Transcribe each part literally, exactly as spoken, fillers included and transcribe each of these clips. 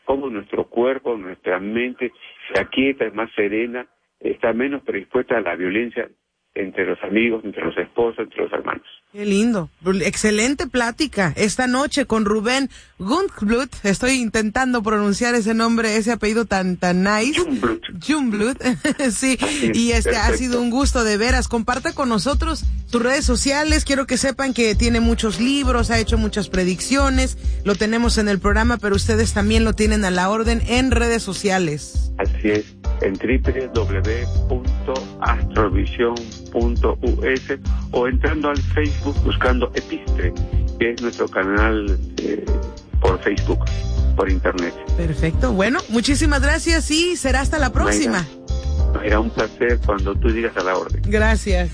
cómo nuestro cuerpo, nuestra mente se aquieta, es más serena, está menos predispuesta a la violencia entre los amigos, entre los esposos, entre los hermanos. Qué lindo. Excelente plática esta noche con Rubén Jungblut. Estoy intentando pronunciar ese nombre, ese apellido tan tan nice. Jungblut. Jungblut. Sí, y este Perfecto. Ha sido un gusto de veras. Comparte con nosotros tus redes sociales. Quiero que sepan que tiene muchos libros, ha hecho muchas predicciones. Lo tenemos en el programa, pero ustedes también lo tienen a la orden en redes sociales. Así es, en doble u doble u doble u punto astrovisión punto u s o entrando al Facebook buscando Epistre, que es nuestro canal eh, por Facebook, por internet. Perfecto, bueno, muchísimas gracias y será hasta la próxima. Mayra, era un placer cuando tú digas a la orden. Gracias.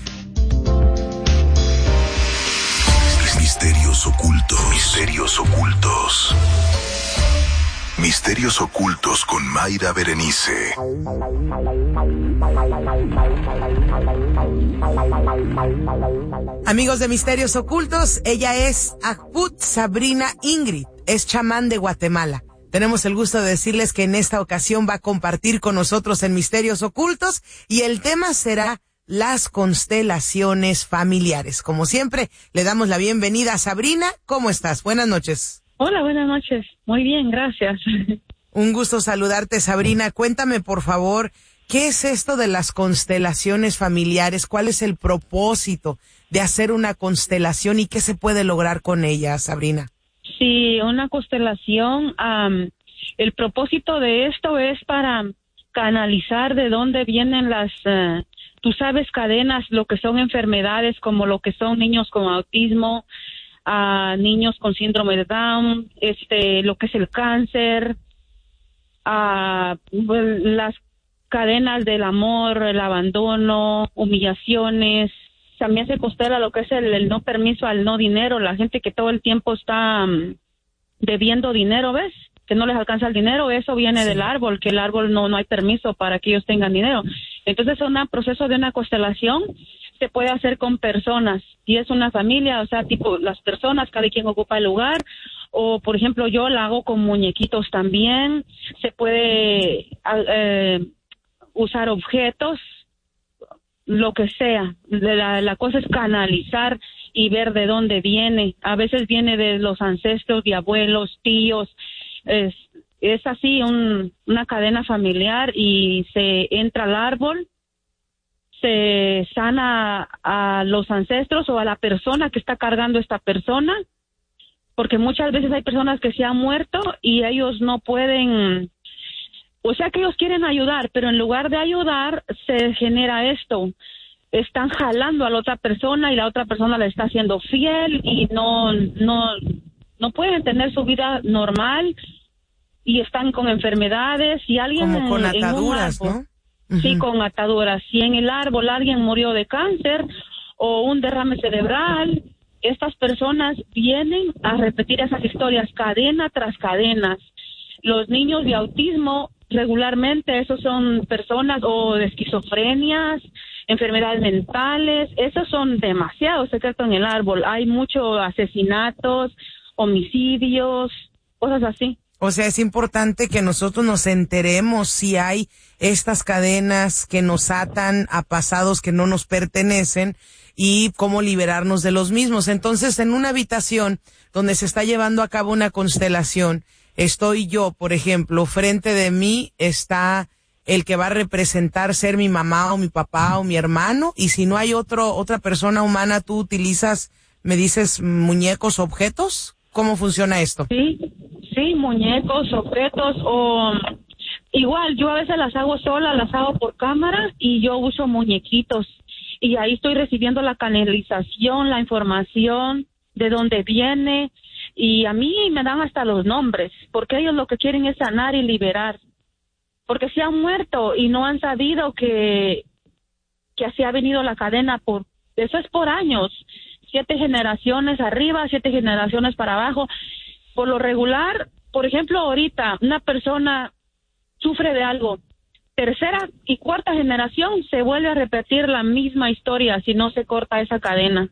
Misterios ocultos, misterios ocultos. Misterios ocultos con Mayra Berenice. Amigos de Misterios Ocultos, ella es Ajput Sabrina Ingrid, es chamán de Guatemala. Tenemos el gusto de decirles que en esta ocasión va a compartir con nosotros en Misterios Ocultos y el tema será las constelaciones familiares. Como siempre, le damos la bienvenida a Sabrina. ¿Cómo estás? Buenas noches. Hola, buenas noches. Muy bien, gracias. Un gusto saludarte, Sabrina. Cuéntame, por favor, ¿qué es esto de las constelaciones familiares? ¿Cuál es el propósito de hacer una constelación y qué se puede lograr con ella, Sabrina? Sí, una constelación, um, el propósito de esto es para canalizar de dónde vienen las, uh, tú sabes, cadenas, lo que son enfermedades, como lo que son niños con autismo, a niños con síndrome de Down, este, lo que es el cáncer, a pues, las cadenas del amor, el abandono, humillaciones. También se constela lo que es el, el no permiso al no dinero, la gente que todo el tiempo está um, debiendo dinero, ¿ves? Que no les alcanza el dinero, eso viene sí. del árbol, que el árbol no, no hay permiso para que ellos tengan dinero. Entonces, es un proceso de una constelación se puede hacer con personas, si es una familia, o sea, tipo las personas, cada quien ocupa el lugar, o por ejemplo yo la hago con muñequitos también, se puede eh, usar objetos, lo que sea, la, la cosa es canalizar y ver de dónde viene, a veces viene de los ancestros, de abuelos, tíos, es, es así un, una cadena familiar y se entra al árbol, se sana a los ancestros o a la persona que está cargando esta persona, porque muchas veces hay personas que se han muerto y ellos no pueden, o sea que ellos quieren ayudar, pero en lugar de ayudar se genera esto, están jalando a la otra persona y la otra persona le está haciendo fiel y no, no, no pueden tener su vida normal y están con enfermedades y alguien como con en, ataduras, en un árbol, ¿no? Uh-huh. Sí, con ataduras. Si en el árbol alguien murió de cáncer o un derrame cerebral, estas personas vienen a repetir esas historias cadena tras cadena. Los niños de autismo regularmente, esos son personas o de esquizofrenias, enfermedades mentales, esos son demasiados secretos en el árbol. Hay muchos asesinatos, homicidios, cosas así. O sea, es importante que nosotros nos enteremos si hay estas cadenas que nos atan a pasados que no nos pertenecen y cómo liberarnos de los mismos. Entonces, en una habitación donde se está llevando a cabo una constelación, estoy yo, por ejemplo, frente de mí está el que va a representar ser mi mamá o mi papá o mi hermano, y si no hay otro otra persona humana, ¿tú utilizas, me dices, muñecos, objetos? ¿Cómo funciona esto? Sí. Sí, muñecos, objetos o igual yo a veces las hago sola, las hago por cámara y yo uso muñequitos y ahí estoy recibiendo la canalización, la información de dónde viene y a mí me dan hasta los nombres porque ellos lo que quieren es sanar y liberar porque se han muerto y no han sabido que que así ha venido la cadena, por eso es por años, siete generaciones arriba, siete generaciones para abajo. Por lo regular, por ejemplo, ahorita una persona sufre de algo, tercera y cuarta generación se vuelve a repetir la misma historia si no se corta esa cadena.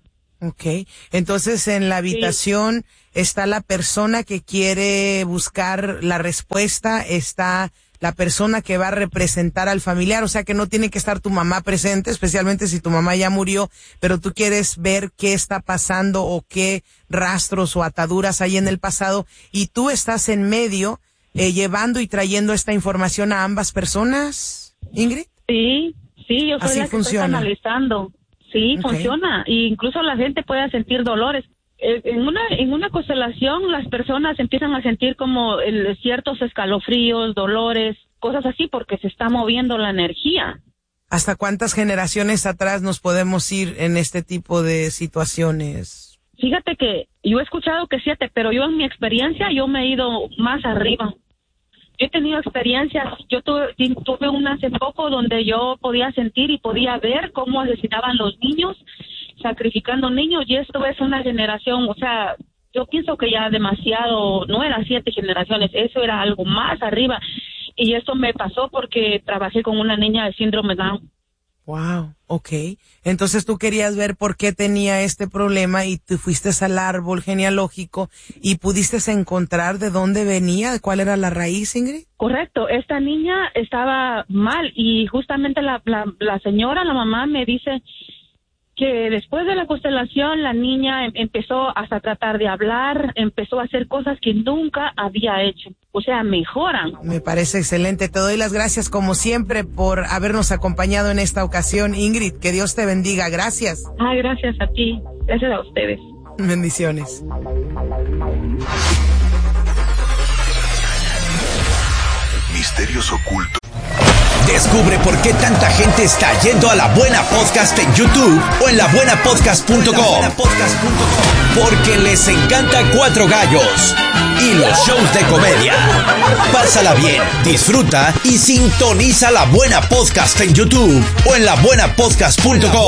Okay. Entonces, en la habitación sí. está la persona que quiere buscar la respuesta, está la persona que va a representar al familiar, o sea que no tiene que estar tu mamá presente, especialmente si tu mamá ya murió, pero tú quieres ver qué está pasando o qué rastros o ataduras hay en el pasado, y tú estás en medio eh, llevando y trayendo esta información a ambas personas, Ingrid. Sí, sí, yo soy Así la que funciona. estoy analizando. Sí, Okay. funciona. Y incluso la gente puede sentir dolores. En una en una constelación las personas empiezan a sentir como el, ciertos escalofríos, dolores, cosas así, porque se está moviendo la energía. ¿Hasta cuántas generaciones atrás nos podemos ir en este tipo de situaciones? Fíjate que yo he escuchado que siete, pero yo en mi experiencia yo me he ido más arriba. Yo he tenido experiencias, yo tuve, tuve una hace poco donde yo podía sentir y podía ver cómo asesinaban los niños, sacrificando niños, y esto es una generación, o sea, yo pienso que ya demasiado, no eran siete generaciones, eso era algo más arriba, y eso me pasó porque trabajé con una niña de síndrome Down. Wow, okay. Entonces tú querías ver por qué tenía este problema y tú fuiste al árbol genealógico y pudiste encontrar de dónde venía, cuál era la raíz, Ingrid. Correcto, esta niña estaba mal y justamente la, la, la señora, la mamá me dice que después de la constelación la niña em- empezó hasta a tratar de hablar, empezó a hacer cosas que nunca había hecho. O sea, mejoran. Me parece excelente. Te doy las gracias como siempre por habernos acompañado en esta ocasión, Ingrid. Que Dios te bendiga. Gracias. Ah, gracias a ti. Gracias a ustedes. Bendiciones. Misterios ocultos. Descubre por qué tanta gente está yendo a La Buena Podcast en YouTube o en la buena podcast punto com. Porque les encanta Cuatro Gallos y los shows de comedia. Pásala bien, disfruta y sintoniza La Buena Podcast en YouTube o en la buena podcast punto com.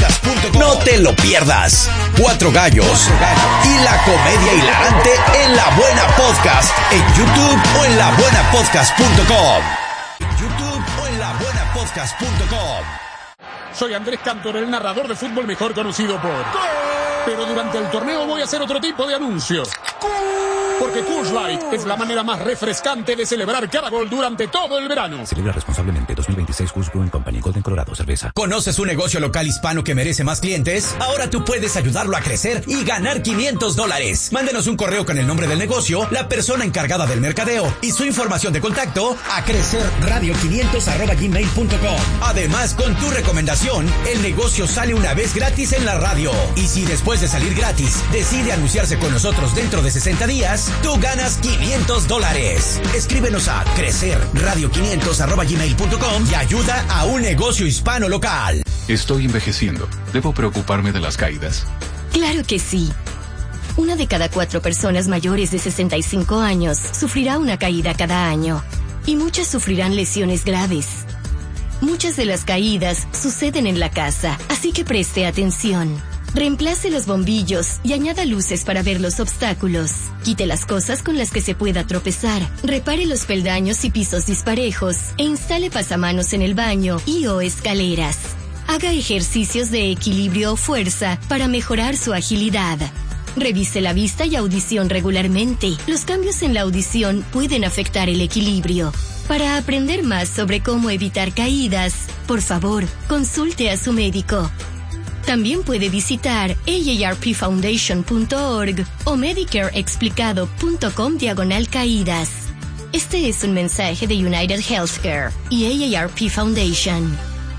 No te lo pierdas. Cuatro Gallos y la comedia hilarante en La Buena Podcast en YouTube o en la buena podcast punto com. YouTube o en la buena podcast punto com. Soy Andrés Cantor, el narrador de fútbol mejor conocido por... Pero durante el torneo voy a hacer otro tipo de anuncio. Porque Coors Light es la manera más refrescante de celebrar cada gol durante todo el verano. Celebra responsablemente. Dos mil veintiséis Coors Brewing Company, Golden, Colorado, cerveza. ¿Conoces un negocio local hispano que merece más clientes? Ahora tú puedes ayudarlo a crecer y ganar quinientos dólares. Mándenos un correo con el nombre del negocio, la persona encargada del mercadeo y su información de contacto a crecerradio quinientos arroba gmail punto com. Además, con tu recomendación, el negocio sale una vez gratis en la radio. Y si después de salir gratis decide anunciarse con nosotros dentro de sesenta días, tú ganas quinientos dólares. Escríbenos a crecerradio quinientos arroba gmail punto com y ayuda a un negocio hispano local. Estoy envejeciendo. ¿Debo preocuparme de las caídas? Claro que sí. Una de cada cuatro personas mayores de sesenta y cinco años sufrirá una caída cada año. Y muchas sufrirán lesiones graves. Muchas de las caídas suceden en la casa, así que preste atención. Reemplace los bombillos y añada luces para ver los obstáculos. Quite las cosas con las que se pueda tropezar. Repare los peldaños y pisos disparejos e instale pasamanos en el baño y o escaleras. Haga ejercicios de equilibrio o fuerza para mejorar su agilidad. Revise la vista y audición regularmente. Los cambios en la audición pueden afectar el equilibrio. Para aprender más sobre cómo evitar caídas, por favor, consulte a su médico. También puede visitar A A R P foundation punto org o medicareexplicado punto com diagonal caídas. Este es un mensaje de United Healthcare y A A R P Foundation.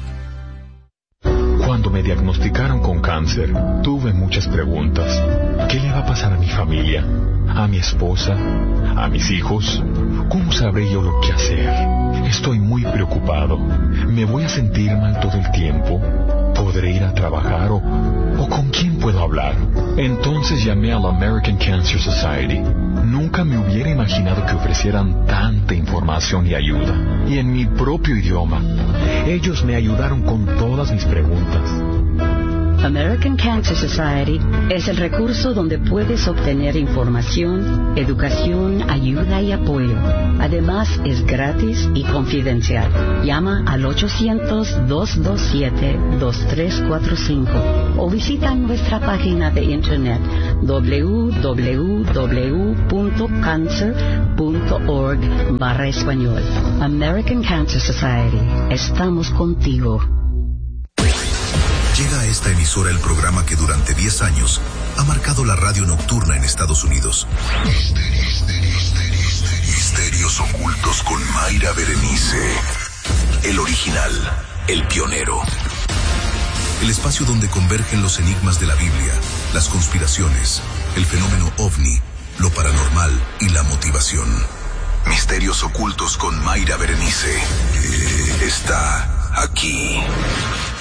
Cuando me diagnosticaron con cáncer, tuve muchas preguntas. ¿Qué le va a pasar a mi familia? ¿A mi esposa? ¿A mis hijos? ¿Cómo sabré yo lo que hacer? Estoy muy preocupado. ¿Me voy a sentir mal todo el tiempo? ¿Podré ir a trabajar o, o con quién puedo hablar? Entonces llamé a la American Cancer Society. Nunca me hubiera imaginado que ofrecieran tanta información y ayuda. Y en mi propio idioma. Ellos me ayudaron con todas mis preguntas. American Cancer Society es el recurso donde puedes obtener información, educación, ayuda y apoyo. Además, es gratis y confidencial. Llama al ochocientos, dos dos siete, dos tres cuatro cinco o visita nuestra página de internet doble u doble u doble u punto cancer punto org barra español. American Cancer Society. Estamos contigo. Llega a esta emisora el programa que durante diez años ha marcado la radio nocturna en Estados Unidos. Misterios, misterios, misterios ocultos con Mayra Berenice. El original, el pionero. El espacio donde convergen los enigmas de la Biblia, las conspiraciones, el fenómeno ovni, lo paranormal y la motivación. Misterios ocultos con Mayra Berenice. Eh, está aquí.